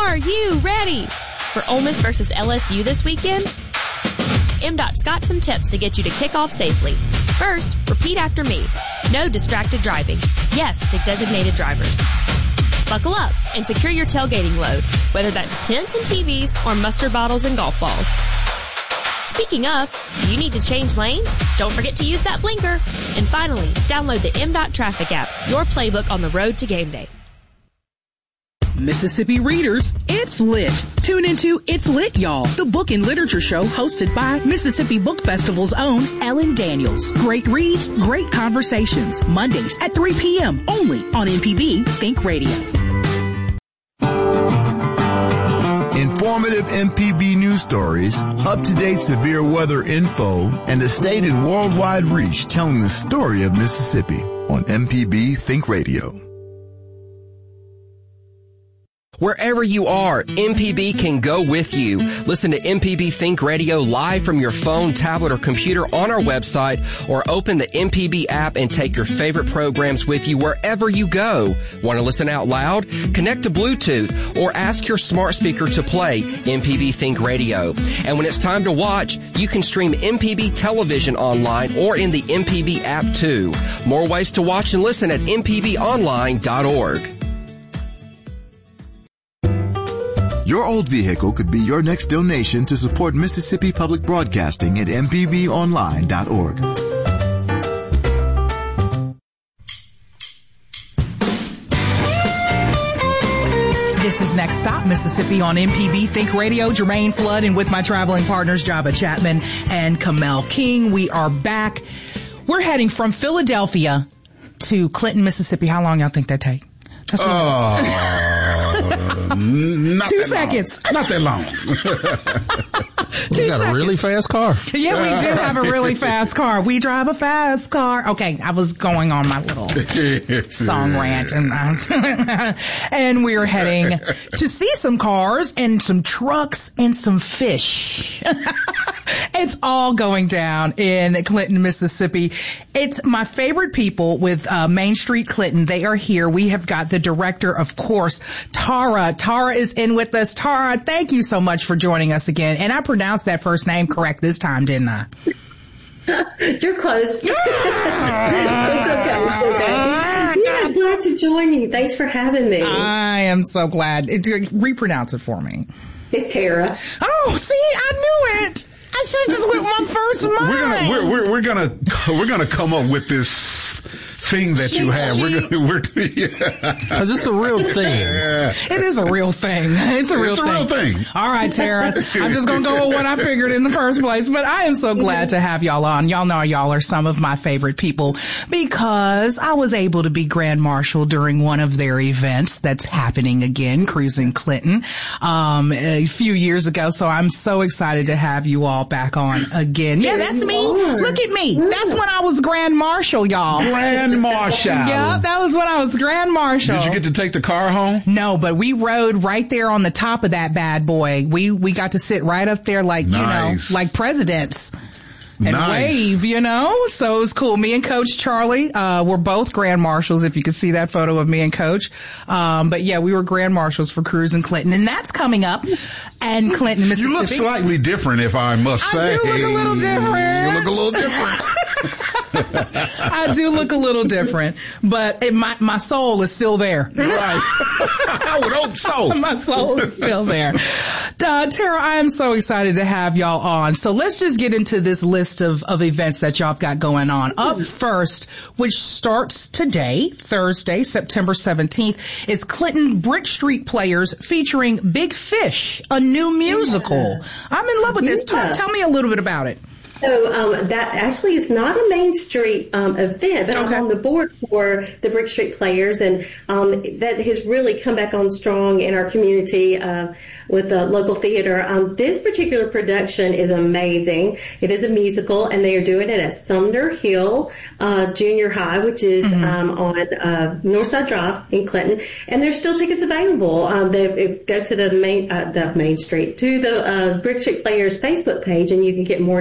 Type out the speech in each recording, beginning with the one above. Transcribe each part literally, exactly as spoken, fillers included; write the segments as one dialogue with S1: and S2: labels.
S1: Are you ready for Ole Miss versus L S U this weekend? M DOT's got some tips to get you to kick off safely. First, repeat after me. No distracted driving. Yes to designated drivers. Buckle up and secure your tailgating load, whether that's tents and T Vs or mustard bottles and golf balls. Speaking of, do you need to change lanes? Don't forget to use that blinker. And finally, download the M DOT Traffic app, your playbook on the road to game day.
S2: Mississippi readers, it's lit. Tune into It's Lit, Y'all, the book and literature show hosted by Mississippi Book Festival's own Ellen Daniels. Great reads, great conversations. Mondays at three p.m. only on M P B Think Radio.
S3: Informative M P B news stories, up-to-date severe weather info, and a state and worldwide reach telling the story of Mississippi on M P B Think Radio.
S4: Wherever you are, M P B can go with you. Listen to M P B Think Radio live from your phone, tablet, or computer on our website, or open the M P B app and take your favorite programs with you wherever you go. Want to listen out loud? Connect to Bluetooth or ask your smart speaker to play M P B Think Radio. And when it's time to watch, you can stream M P B television online or in the M P B app too. More ways to watch and listen at m p b online dot org.
S3: Your old vehicle could be your next donation to support Mississippi Public Broadcasting at m p b online dot org.
S2: This is Next Stop Mississippi on M P B Think Radio. Jermaine Flood, and with my traveling partners, Jabba Chapman and Kamel King. We are back. We're heading from Philadelphia to Clinton, Mississippi. How long y'all think that take? That's
S5: uh, not
S2: Two
S5: that
S2: seconds.
S5: Long. Not that long.
S2: Two
S6: we got
S2: seconds.
S6: a really fast car.
S2: Yeah, we did have a really fast car. We drive a fast car. Okay, I was going on my little song rant, and uh, and we're heading to see some cars and some trucks and some fish. It's all going down in Clinton, Mississippi. It's my favorite people with uh, Main Street Clinton. They are here. We have got the director, of course, Tara. Tara is in with us. Tara, thank you so much for joining us again. And I pronounced that first name correct this time, didn't I?
S7: You're close. It's okay. It's okay. Yeah, glad to join you. Thanks for having me.
S2: I am so glad. It, repronounce it for me.
S7: It's Tara.
S2: Oh, see, I knew it. I should just went with my first mind.
S5: We're gonna we're we're, we're gonna we're gonna come up with this thing that you have. We're gonna we're yeah.
S6: Cause it's a real thing.
S5: Yeah.
S2: It is a real thing. It's a real
S5: it's
S2: thing.
S5: a real thing.
S2: All right, Tara. I'm just gonna go with what I figured in the first place. But I am so glad to have y'all on. Y'all know y'all are some of my favorite people because I was able to be Grand Marshal during one of their events that's happening again, Cruising Clinton, um, a few years ago. So I'm so excited to have you all back on again. Yeah, that's me. Look at me. That's when I was Grand Marshal, y'all.
S5: Grand Marshal.
S2: Yeah, that was when I was Grand Marshal.
S5: Did you get to take the car home?
S2: No, but we rode right there on the top of that bad boy. We we got to sit right up there like,
S5: nice.
S2: you know, like presidents. And
S5: nice.
S2: wave, you know? So it was cool. Me and Coach Charlie, uh, were both Grand Marshals, if you could see that photo of me and Coach. Um, but yeah, we were Grand Marshals for Cruising Clinton, and that's coming up in Clinton, Mississippi.
S5: You look slightly different, if I must say.
S2: I do look a little different.
S5: You look a little different.
S2: I do look a little different, but it, my my soul is still there.
S5: Right. I would hope so.
S2: My soul is still there. Uh, Tara, I am so excited to have y'all on. So let's just get into this list of, of events that y'all have got going on. Up first, which starts today, Thursday, September seventeenth, is Clinton Brick Street Players featuring Big Fish, a new musical. Yeah. I'm in love with this. Yeah. Tell, tell me a little bit about it.
S7: So um, that actually is not a Main Street um, event, but okay. I'm on the board for the Brick Street Players, and um, that has really come back on strong in our community uh, with the local theater. Um, this particular production is amazing. It is a musical, and they are doing it at Sumner Hill uh, Junior High, which is mm-hmm. um, on uh, Northside Drive in Clinton, and there's still tickets available. Um, they, they go to the main uh, the Main Street to the uh, Brick Street Players Facebook page, and you can get more details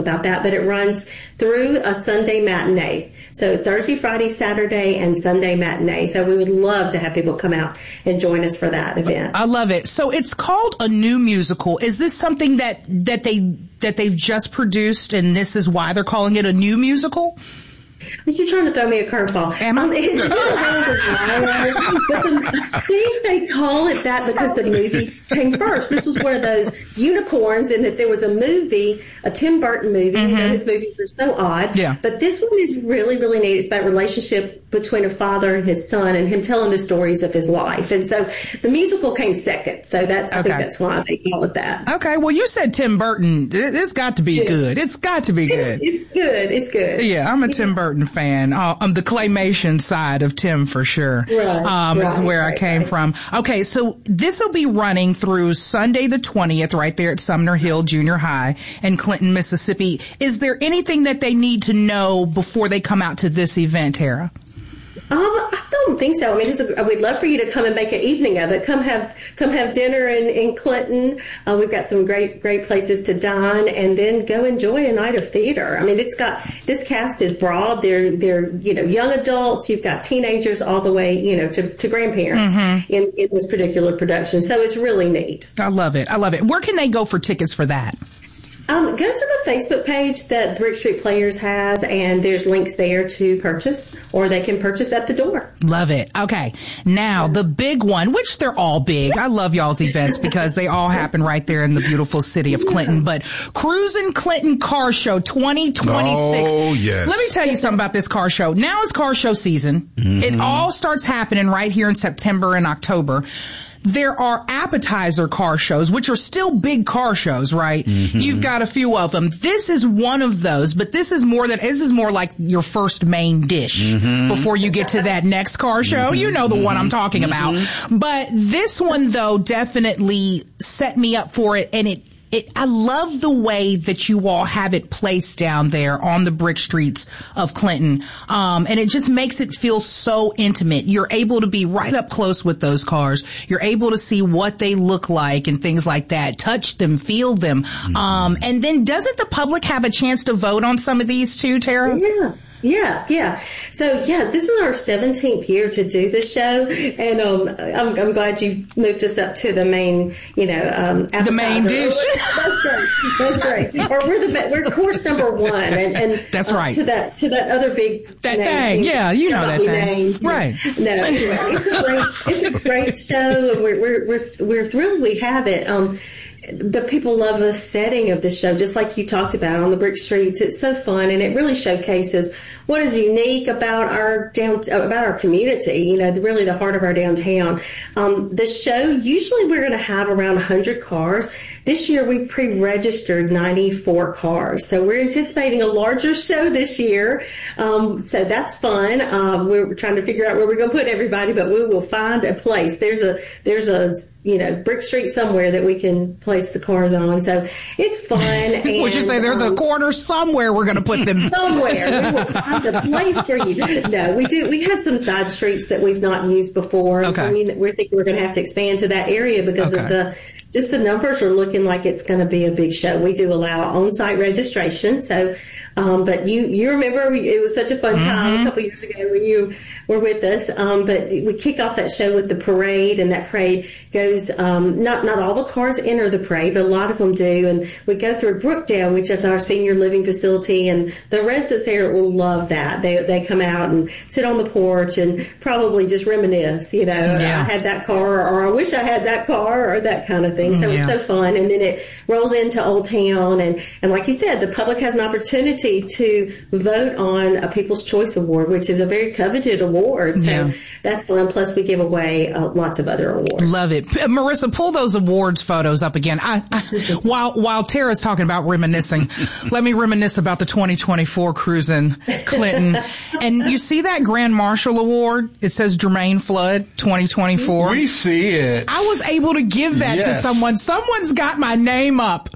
S7: about that, but it runs through a Sunday matinee. So Thursday, Friday, Saturday, and Sunday matinee. So we would love to have people come out and join us for that event.
S2: I love it. So it's called A New Musical. Is this something that, that they, that they've just produced and this is why they're calling it a new musical?
S7: You're trying to throw me a curveball.
S2: Am I?
S7: Um, it's been around a while, but the, I think they call it that because the movie came first. This was one of those unicorns in that there was a movie, a Tim Burton movie. Mm-hmm. You know, his movies are so odd.
S2: Yeah.
S7: But this one is really, really neat. It's about relationship between a father and his son and him telling the stories of his life. And so the musical came second. So that, I okay. think that's why they call it that.
S2: Okay. Well, you said Tim Burton. It's got to be yeah. good. It's got to be good.
S7: It's, it's good. It's good.
S2: Yeah. I'm a Tim Burton fan. Uh, I'm the claymation side of Tim for sure.
S7: Right.
S2: Um,
S7: right,
S2: is where
S7: right,
S2: I came
S7: right.
S2: from. Okay. So this will be running through Sunday the twentieth right there at Sumner Hill Junior High in Clinton, Mississippi. Is there anything that they need to know before they come out to this event, Tara?
S7: Um, I don't think so. I mean, it's a, we'd love for you to come and make an evening of it. Come have come have dinner in, in Clinton. Uh, we've got some great great places to dine, and then go enjoy a night of theater. I mean, it's got this cast is broad. They're they're you know young adults. You've got teenagers all the way you know to, to grandparents mm-hmm. in in this particular production. So it's really neat.
S2: I love it. I love it. Where can they go for tickets for that?
S7: Um, go to the Facebook page that Brick Street Players has, and there's links there to purchase, or they can purchase at the door.
S2: Love it. Okay. Now, the big one, which they're all big. I love y'all's events because they all happen right there in the beautiful city of Clinton. But Cruisin' Clinton Car Show twenty twenty-six.
S5: Oh, yes.
S2: Let me tell you something about this car show. Now it's car show season. Mm-hmm. It all starts happening right here in September and October. There are appetizer car shows, which are still big car shows, right? Mm-hmm. You've got a few of them. This is one of those, but this is more than, this is more like your first main dish mm-hmm. before you get to that next car show. Mm-hmm. You know the mm-hmm. one I'm talking about. Mm-hmm. But this one, though, definitely set me up for it, and it It, I love the way that you all have it placed down there on the brick streets of Clinton. Um, and it just makes it feel so intimate. You're able to be right up close with those cars. You're able to see what they look like and things like that. Touch them, feel them. Mm-hmm. Um, and then doesn't the public have a chance to vote on some of these too, Tara?
S7: Yeah. Yeah, yeah. So, yeah, this is our seventeenth year to do the show, and um, I'm, I'm glad you moved us up to the main, you know, um, appetizer.
S2: The main dish.
S7: That's right. That's right. Or we're the we're course number one, and, and
S2: that's
S7: uh,
S2: right.
S7: To that to that other big
S2: that thing. Yeah, you know that thing, named. Right?
S7: No, anyway, it's a great it's a great show, and we're we're we're we're thrilled we have it. Um, The people love the setting of the show, just like you talked about on the brick streets. It's so fun, and it really showcases what is unique about our down about our community. You know, really the heart of our downtown. Um, the show usually we're going to have around one hundred cars. This year we've pre-registered ninety-four cars, so we're anticipating a larger show this year. Um, so that's fun. Um, we're trying to figure out where we're going to put everybody, but we will find a place. There's a there's a you know brick street somewhere that we can place the cars on. So it's fun. And,
S2: would you say there's um, a corner somewhere we're going to put them?
S7: Somewhere we will find a place for you. No, we do. We have some side streets that we've not used before.
S2: Okay.
S7: So we, we're thinking we're going to have to expand to that area because okay. of the. Just the numbers are looking like it's going to be a big show. We do allow on-site registration. So, um, but you, you remember we, it was such a fun time mm-hmm. a couple years ago when you were with us. Um, but we kick off that show with the parade, and that parade goes, um, not, not all the cars enter the parade, but a lot of them do. And we go through Brookdale, which is our senior living facility, and the residents there will love that. They, they come out and sit on the porch and probably just reminisce, you know, yeah. I had that car, or I wish I had that car, or that kind of thing. So yeah. it's so fun. And then it rolls into Old Town. And, and like you said, the public has an opportunity to vote on a People's Choice Award, which is a very coveted award. So yeah. that's fun. Plus, we give away uh, lots of other awards.
S2: Love it. P- Marissa, pull those awards photos up again. I, I, while while Tara's talking about reminiscing, let me reminisce about the twenty twenty-four Cruisin' Clinton. And you see that Grand Marshal Award? It says Jermaine Flood twenty twenty-four.
S5: We see it.
S2: I was able to give that yes. to someone. Someone's got my name up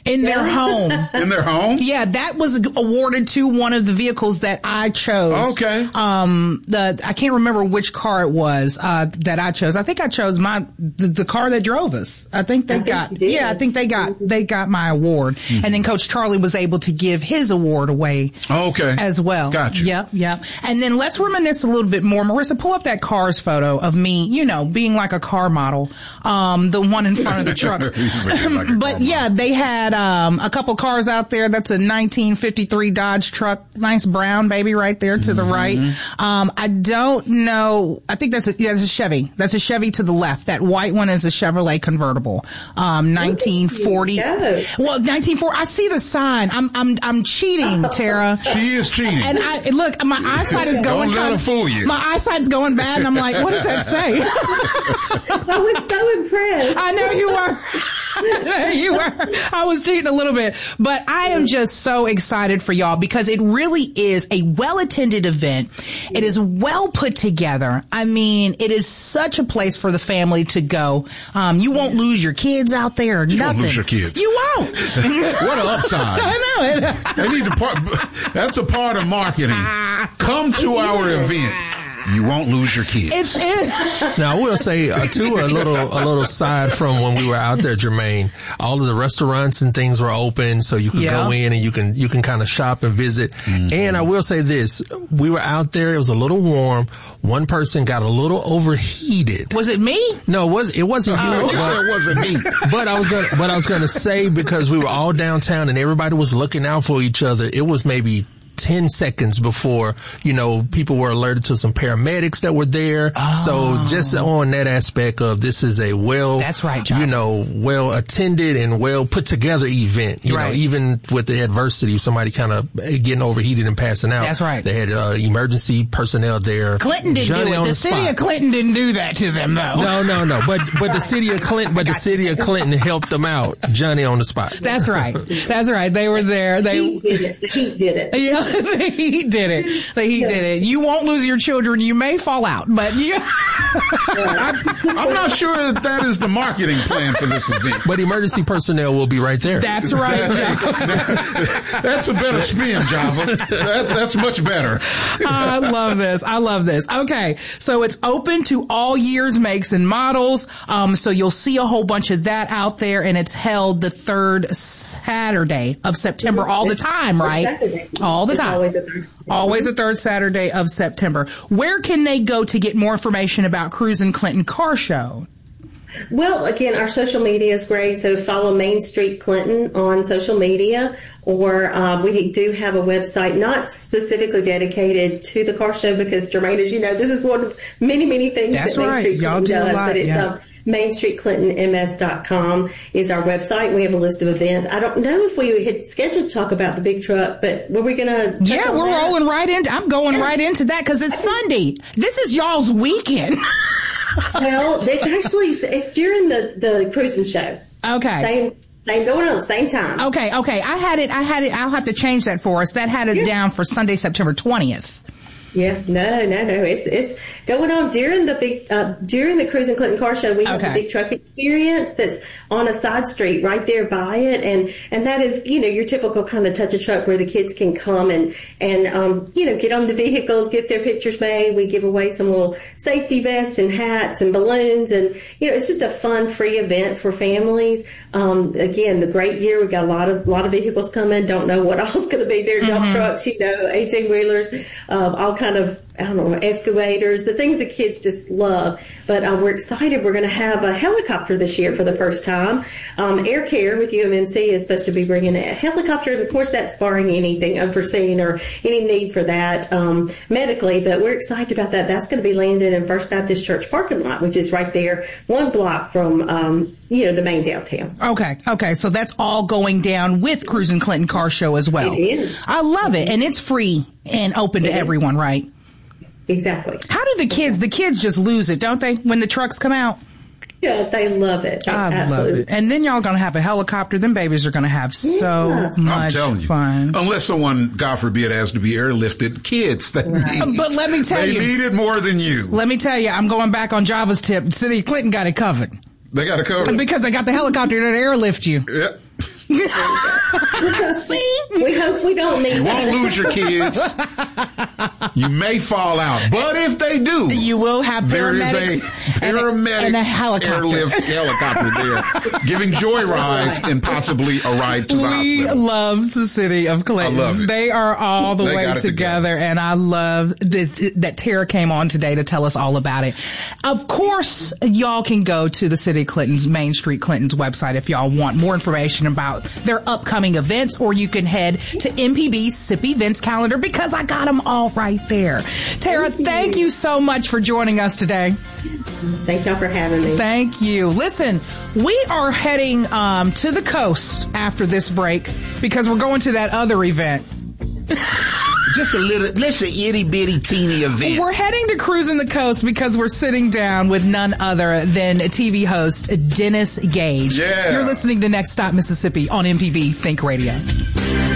S2: In their home.
S5: In their home?
S2: Yeah, that was awarded to one of the vehicles that I chose.
S5: Okay.
S2: Um, the I can't remember which car it was uh, that I chose. I think I chose my the, the car that drove us. I think they
S7: I think
S2: got
S7: you did.
S2: yeah, I think they got they got my award, mm-hmm. and then Coach Charlie was able to give his award away.
S5: Okay.
S2: As well.
S5: Gotcha.
S2: Yep, yep. And then let's reminisce a little bit more. Marissa, pull up that Cars photo of me, you know, being like a car model, um, the one in front of the trucks.
S5: Like
S2: but yeah, they had um, a couple cars out there. That's a nineteen fifty-three Dodge truck, nice brown baby right there to the right. Um, I don't know. I think that's a, yeah, that's a Chevy. That's a Chevy to the left. That white one is a Chevrolet convertible. Um, nineteen forty. Well, nineteen forty. I see the sign. I'm I'm I'm cheating, Tara.
S5: She is cheating.
S2: And I look, my eyesight is going.
S5: Don't let
S2: kind
S5: her
S2: of,
S5: fool you.
S2: My eyesight's going bad, and I'm like, what does that say?
S7: I was so impressed.
S2: I know you were. You were. I was cheating a little bit, but I am just so excited for y'all because it really is a well-attended event. It is well put together. I mean, it is such a place for the family to go. Um, you won't lose your kids out there or
S5: you
S2: nothing.
S5: You won't lose your kids.
S2: You won't.
S5: What an upside.
S2: I know it.
S5: They need to part, that's a part of marketing. Come to our event. You won't lose your kids.
S2: It's, it's.
S6: Now, I will say, uh, too, a little, a little side from when we were out there, Jermaine, all of the restaurants and things were open, so you could
S2: yeah.
S6: go in and you can, you can kind of shop and visit. Mm-hmm. And I will say this, we were out there, it was a little warm. One person got a little overheated.
S2: Was it me?
S6: No, it was, it wasn't you.
S5: Oh,
S6: but,
S5: it wasn't me.
S6: But I was gonna, but I was gonna say, because we were all downtown and everybody was looking out for each other, it was maybe ten seconds before, you know, people were alerted to some paramedics that were there. Oh. So just on that aspect of this is a well,
S2: that's right, John.
S6: you know, well attended and well put together event. You
S2: right.
S6: know, even with the adversity, somebody kind of getting overheated and passing out.
S2: That's right.
S6: They had uh, emergency personnel there.
S2: Clinton didn't
S6: Johnny
S2: do it. The, the city
S6: spot.
S2: of Clinton didn't do that to them, though.
S6: No, no, no. But but the city of Clinton, but the city of Clinton helped them out. Johnny on the spot.
S2: That's right. That's right. They were there. They
S7: he did it. He did it.
S2: Yeah, he did it. He did it. You won't lose your children. You may fall out, but you.
S5: I, I'm not sure that that is the marketing plan for this event.
S6: But emergency personnel will be right there.
S2: That's right, Java.
S5: That's a better spin, Java. That's, that's much better.
S2: I love this. I love this. Okay. So it's open to all years, makes, and models. Um, so you'll see a whole bunch of that out there, and it's held the third Saturday of September all the time, right?
S7: Saturday.
S2: All the
S7: It's
S2: time.
S7: always the third.
S2: Always the third Saturday of September. Where can they go to get more information about Cruisin' Clinton Car Show?
S7: Well, again, our social media is great. So follow Main Street Clinton on social media, or um, we do have a website not specifically dedicated to the car show because, Jermaine, as you know, this is one of many, many things
S2: That's
S7: that Main
S2: right.
S7: Street
S2: Y'all
S7: Clinton
S2: do a
S7: does.
S2: lot,
S7: But it's
S2: yeah.
S7: um, main street clinton m s dot com is our website. We have a list of events. I don't know if we had scheduled to talk about the big truck, but were we going to?
S2: Yeah, we're
S7: that?
S2: rolling right into, I'm going
S7: Yeah.
S2: right into that because it's Sunday. This is y'all's weekend.
S7: Well, it's actually, it's during the, the cruising show.
S2: Okay.
S7: Same, same going on at the same time.
S2: Okay, okay. I had it, I had it, I'll have to change that for us. That had it
S7: Yeah.
S2: down for Sunday, September twentieth.
S7: Yeah, no, no, no. It's it's going on during the big uh, during the Cruisin' Clinton Car Show. We have
S2: Okay.
S7: the big truck experience that's on a side street right there by it, and and that is, you know, your typical kind of touch a truck where the kids can come and and um you know, get on the vehicles, get their pictures made. We give away some little safety vests and hats and balloons, and you know, it's just a fun free event for families. Um, again, the great year, we've got a lot of lot of vehicles coming. Don't know what all's going to be there. Dump
S2: Mm-hmm.
S7: trucks, you know, eighteen wheelers, um, all kind of, I don't know, excavators, the things the kids just love. But uh, we're excited. We're going to have a helicopter this year for the first time. Um, Air Care with U M M C is supposed to be bringing a helicopter. And of course, that's barring anything unforeseen or any need for that um, medically. But we're excited about that. That's going to be landed in First Baptist Church parking lot, which is right there, one block from, um, you know, the main downtown.
S2: Okay, okay. So that's all going down with Cruisin' Clinton Car Show as well.
S7: It is.
S2: I love it. And it's free and open to
S7: It is.
S2: everyone, right?
S7: Exactly.
S2: How do the kids, the kids just lose it, don't they, when the trucks come out?
S7: Yeah, they love it.
S2: I
S7: Absolutely.
S2: love it. And then y'all going to have a helicopter. Them babies are going to have so
S7: Yes.
S5: I'm
S2: much
S5: telling you.
S2: fun.
S5: Unless someone, God forbid, has to be airlifted, kids, they need,
S2: But let me tell
S5: they
S2: you.
S5: need it more than you.
S2: Let me tell you, I'm going back on Java's tip. City of Clinton got it covered.
S5: They got to cover it.
S2: Because they got the helicopter that airlift you.
S5: Yeah.
S2: See?
S7: We hope we don't need
S5: You
S7: that.
S5: won't lose your kids. You may fall out, but if they do,
S2: You will have
S5: there
S2: paramedics
S5: is a
S2: and a-
S5: paramedic
S2: and a helicopter.
S5: airlift helicopter there, giving joy rides and possibly a ride to the
S2: We
S5: hospital.
S2: love the city of Clinton.
S5: I love it.
S2: They are all the
S5: They
S2: way
S5: got it
S2: together,
S5: together.
S2: and I love that, that Tara came on today to tell us all about it. Of course, y'all can go to the City of Clinton's, Main Street Clinton's website if y'all want more information about their upcoming events, or you can head to M P B's SIP events calendar because I got them all right there. Tara, thank you. thank you so much for joining us today.
S7: Thank y'all for having me.
S2: Thank you. Listen, we are heading um, to the coast after this break because we're going to that other event.
S5: Just a little, just a itty bitty teeny event.
S2: We're heading to Cruising the Coast because we're sitting down with none other than T V host Dennis Gage.
S5: Yeah.
S2: You're listening to Next Stop Mississippi on M P B Think Radio.